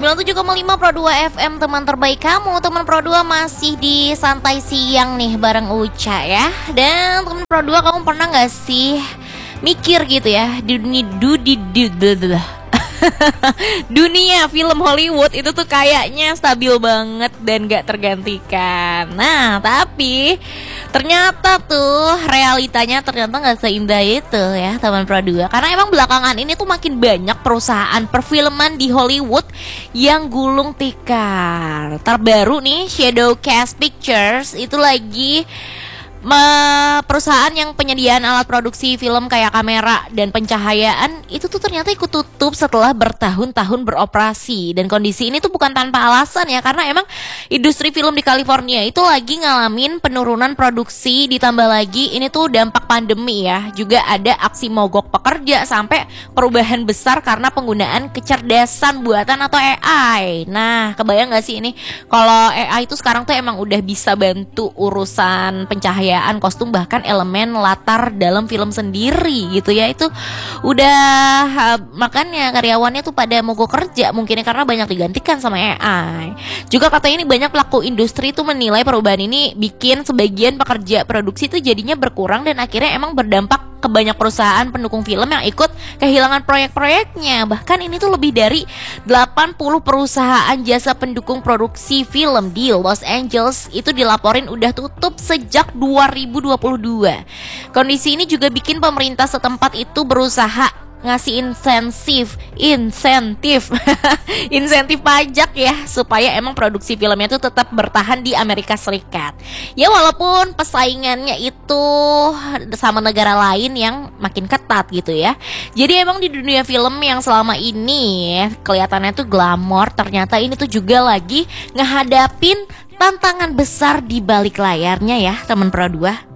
97,5 Pro 2 FM, teman terbaik kamu. Teman Pro 2 masih di santai siang nih bareng Uca ya. Dan teman Pro 2, kamu pernah gak sih mikir gitu ya, dunia film Hollywood itu tuh kayaknya stabil banget dan gak tergantikan. Nah, tapi ternyata tuh realitanya ternyata gak seindah itu ya teman Pro 2. Karena emang belakangan ini tuh makin banyak perusahaan perfilman di Hollywood yang gulung tikar. Terbaru nih, Shadowcast Pictures itu lagi perusahaan yang penyediaan alat produksi film kayak kamera dan pencahayaan itu tuh ternyata ikut tutup setelah bertahun-tahun beroperasi. Dan kondisi ini tuh bukan tanpa alasan ya, karena emang industri film di California itu lagi ngalamin penurunan produksi, ditambah lagi ini tuh dampak pandemi ya. Juga ada aksi mogok pekerja sampai perubahan besar karena penggunaan kecerdasan buatan atau AI. Nah, kebayang gak sih ini kalau AI itu sekarang tuh emang udah bisa bantu urusan pencahayaan, kostum, bahkan elemen latar dalam film sendiri gitu ya. Itu udah makanya karyawannya tuh pada mogok kerja mungkin karena banyak digantikan sama AI. Juga katanya ini banyak pelaku industri tuh menilai perubahan ini bikin sebagian pekerja produksi tuh jadinya berkurang dan akhirnya emang berdampak ke banyak perusahaan pendukung film yang ikut kehilangan proyek-proyeknya. Bahkan ini tuh lebih dari 80 perusahaan jasa pendukung produksi film di Los Angeles itu dilaporin udah tutup sejak 2022. Kondisi ini juga bikin pemerintah setempat itu berusaha ngasih insentif pajak ya, supaya emang produksi filmnya itu tetap bertahan di Amerika Serikat. Ya walaupun persaingannya itu sama negara lain yang makin ketat gitu ya. Jadi emang di dunia film yang selama ini kelihatannya tuh glamor, ternyata ini tuh juga lagi ngehadapin tantangan besar di balik layarnya ya teman Pro 2.